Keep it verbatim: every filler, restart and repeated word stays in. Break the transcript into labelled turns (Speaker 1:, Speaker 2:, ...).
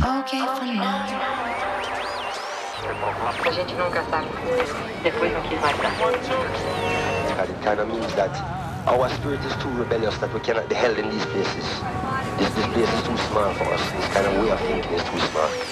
Speaker 1: okay for now.
Speaker 2: A gente nunca sabe depois no que vai dar.
Speaker 3: And it kind of means that our spirit is too rebellious that we cannot be held in these places. This, this place is too small for us. This kind of way of thinking is too small.